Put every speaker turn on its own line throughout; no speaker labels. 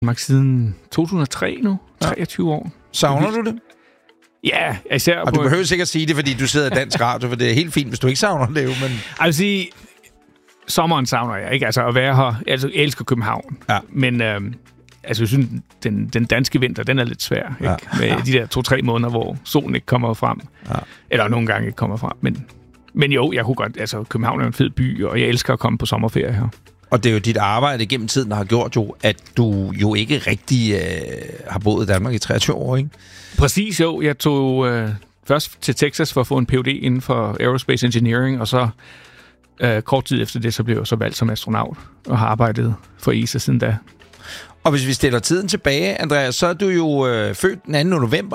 Danmark siden 2003 nu. 23 år.
Savner du det?
Ja, især
og du behøver sikkert sige det, fordi du sidder i Dansk Radio, for det er helt fint, hvis du ikke savner det. Men...
Jeg vil sige, sommeren savner jeg, ikke? Altså at være her. Altså, jeg elsker København.
Ja.
Men jeg synes, den danske vinter, den er lidt svær. Ikke? Ja. Med de der 2-3 måneder, hvor solen ikke kommer frem. Ja. Eller nogle gange ikke kommer frem. Men jo, jeg kunne godt... Altså, København er en fed by, og jeg elsker at komme på sommerferie her.
Og det er jo dit arbejde gennem tiden, der har gjort jo, at du jo ikke rigtig har boet i Danmark i 23 år, ikke?
Præcis, jo. Jeg tog først til Texas for at få en Ph.D. inden for Aerospace Engineering, og så kort tid efter det, så blev jeg så valgt som astronaut, og har arbejdet for ESA siden da.
Og hvis vi stiller tiden tilbage, Andreas, så er du jo født den 2. november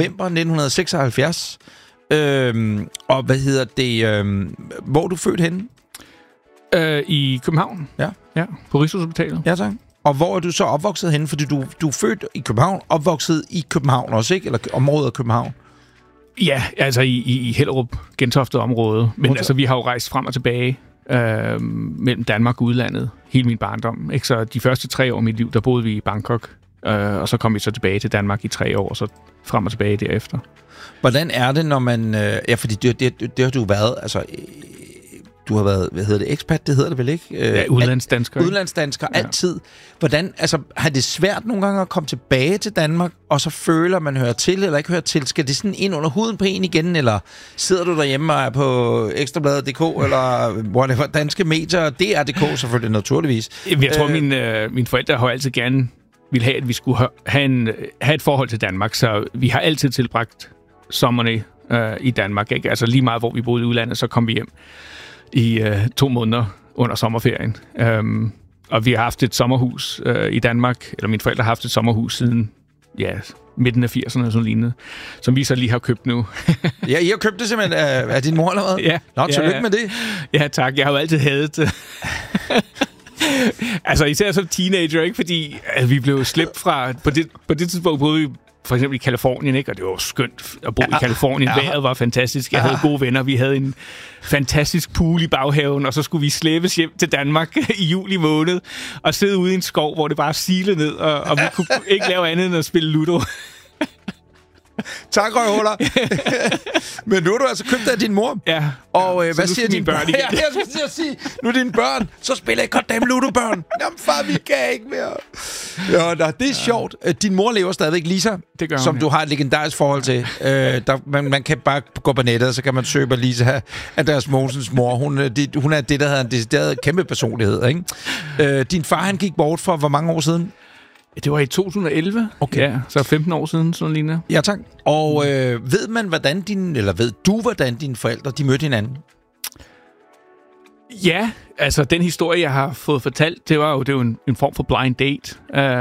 1976. Og hvad hedder det? Hvor er du født henne?
I København. Ja, på Rigshospitalet.
Ja, tak. Og hvor er du så opvokset henne? Fordi du er født i København, opvokset i København også, ikke? Eller området af København?
Ja, altså i Hellerup, Gentofte-området. Men altså, vi har jo rejst frem og tilbage mellem Danmark og udlandet hele min barndom. Ikke? Så de første 3 år af mit liv, der boede vi i Bangkok. Og så kom vi så tilbage til Danmark i 3 år, og så frem og tilbage derefter.
Hvordan er det, når man... ja, fordi det har du været... Altså, du har været, hvad hedder det, expat, det hedder det vel ikke?
Ja, udlandsdansker.
Udlandsdansker, altid. Hvordan, altså, har det svært nogle gange at komme tilbage til Danmark, og så føler man hører til, eller ikke hører til? Skal det sådan ind under huden på en igen, eller sidder du derhjemme og er på Ekstrabladet.dk, eller whatever, danske medier, DR.dk selvfølgelig, naturligvis.
Jeg tror, mine forældre har altid gerne ville have, at vi skulle have et forhold til Danmark, så vi har altid tilbragt sommerne i Danmark, ikke? Altså lige meget, hvor vi boede i udlandet, så kom vi hjem i 2 måneder under sommerferien. Og vi har haft et sommerhus i Danmark, eller mine forældre har haft et sommerhus siden midten af 80'erne og sådan lignende, som vi så lige har købt nu.
Ja, I har købt det simpelthen af din mor eller hvad?
Ja.
Nå, tillykke med det.
Ja, tak. Jeg har jo altid hadet det. Altså især som teenager, ikke? Fordi vi blev slæbt fra... På det tidspunkt boede vi for eksempel i Californien, ikke? Og det var skønt at bo i Californien. Vejret var fantastisk. Jeg havde gode venner. Vi havde en fantastisk pool i baghaven, og så skulle vi slæbes hjem til Danmark i juli måned og sidde ude i en skov, hvor det bare silede ned, og vi kunne ikke lave andet end at spille Ludo.
Tak, røvhuller. Men nu er du altså købt af din mor.
Ja.
Og hvad siger dine
børn igen?
Ja, jeg skulle sige, nu er dine børn, så spiller jeg goddamn Ludo-børn. Jamen far, vi kan ikke mere. Ja, det er sjovt. Din mor lever stadigvæk, Lisa,
det gør hun,
som du har et legendarisk forhold til. Man kan bare gå på nettet, så kan man søge på Lisa Andreas Mogensens mor. Hun er det, der hedder en decideret kæmpe personlighed, ikke? Din far, han gik bort for hvor mange år siden?
Det var i 2011.
Okay.
Ja, så 15 år siden, sådan lignende.
Ja, tak. Og ved du, hvordan dine forældre, de mødte hinanden?
Ja, altså den historie, jeg har fået fortalt, det var jo en form for blind date.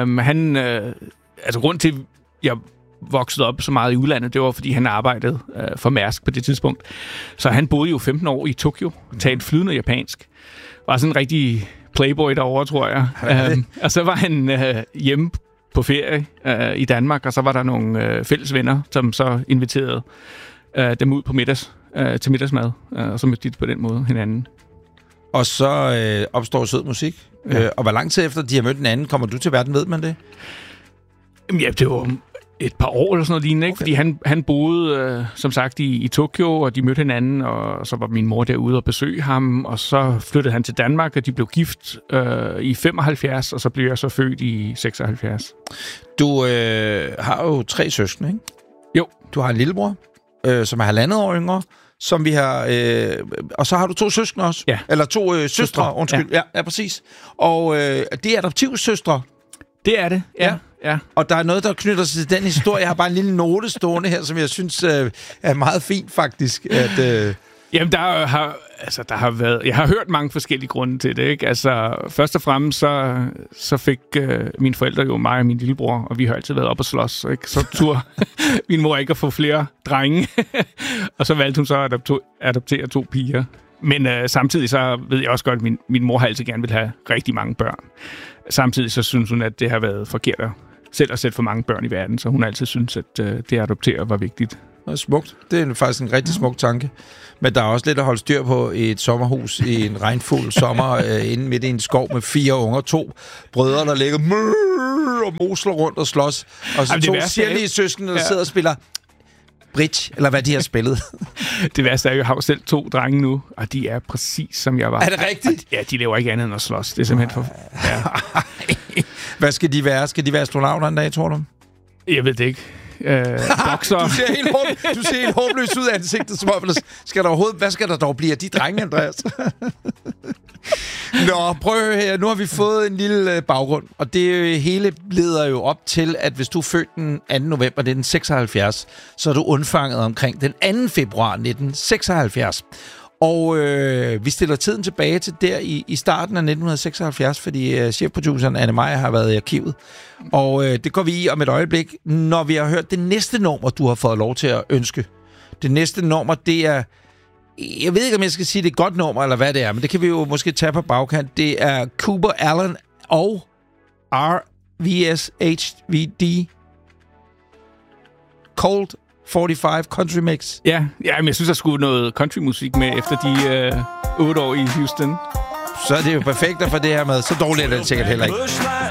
Grund til, jeg voksede op så meget i udlandet, det var, fordi han arbejdede for Mærsk på det tidspunkt. Så han boede jo 15 år i Tokyo, talte flydende japansk. Var sådan en rigtig playboy derovre, tror jeg. Og så var han hjemme på ferie i Danmark, og så var der nogle fælles venner, som så inviterede dem ud på til middagsmad, og så mødte de på den måde hinanden.
Og så opstår sød musik. Ja. Og hvor lang tid efter de har mødt hinanden, kommer du til verden, ved man det?
Ja, det var et par år eller sådan noget lignende, ikke? Fordi han boede, som sagt, i Tokyo, og de mødte hinanden, og så var min mor derude og besøge ham, og så flyttede han til Danmark, og de blev gift i 75, og så blev jeg så født i 76.
Du har jo 3 søskende, ikke?
Jo.
Du har en lillebror, som er 1,5 år yngre, som vi har... og så har du 2 søskende også?
Ja.
Eller 2 søstre, undskyld. Ja, præcis. Og det er adoptivsøstre.
Det er det, ja.
Og der er noget, der knytter sig til den historie. Jeg har bare en lille note stående her, som jeg synes er meget fint, faktisk.
Jamen, der har været... Jeg har hørt mange forskellige grunde til det, ikke? Altså, først og fremmest, så fik mine forældre jo mig og min lillebror, og vi har altid været op og slås, ikke? Så tur min mor ikke at få flere drenge. Og så valgte hun så at adoptere 2 piger. Men samtidig så ved jeg også godt, at min mor har altid gerne vil have rigtig mange børn. Samtidig så synes hun, at det har været forkert selv at sætte for mange børn i verden, så hun har altid synes, at det at adoptere var vigtigt
Det er smukt. Det er faktisk en rigtig smuk tanke. Men der er også lidt at holde styr på i et sommerhus i en regnfuld sommer inde midt i en skov med 4 unger, 2 brødre, der ligger og mosler rundt og slås. Og så 2 særlige søskende, der sidder og spiller bridge, eller hvad de har spillet.
Det værste er jo, at jeg har selv 2 drenge nu, og de er præcis som jeg var.
Er det rigtigt?
Ja, de laver ikke andet end at slås. Det er simpelthen for... Ja.
Hvad skal de være? Skal de være astronauter en dag, tror du?
Jeg ved det ikke. Bokser.
Du ser helt håbløs ud af ansigtet, som om, hvad skal der dog blive af de drenge, Andreas? Nå, prøv at høre her. Nu har vi fået en lille baggrund, og det hele leder jo op til, at hvis du er født den 2. november 1976, så er du undfanget omkring den 2. februar 1976. Og vi stiller tiden tilbage til der i starten af 1976, fordi chefproduceren Anne Meyer har været i arkivet. Og det går vi i om et øjeblik, når vi har hørt det næste nummer, du har fået lov til at ønske. Det næste nummer, det er... Jeg ved ikke, om jeg skal sige, det er et godt nummer, eller hvad det er, men det kan vi jo måske tage på bagkant. Det er Cooper Allen og RVS HVD Cold 45 Country Mix.
Ja, men jeg synes, der skulle noget countrymusik med efter de 8 år i Houston.
Så er det jo perfekt at få det her med. Så dårligt er det sikkert heller ikke.